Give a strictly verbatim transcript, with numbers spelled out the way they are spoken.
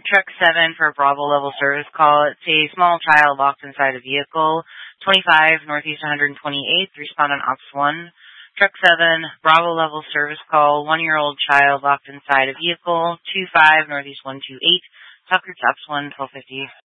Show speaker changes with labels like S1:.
S1: Truck seven for Bravo level service call. It's a small child locked inside a vehicle. twenty-five Northeast one hundred twenty-eighth. Respond on Ops one. Truck seven, Bravo level service call. One-year-old child locked inside a vehicle. two five Northeast one two eight. Talk groups Ops one, twelve fifty.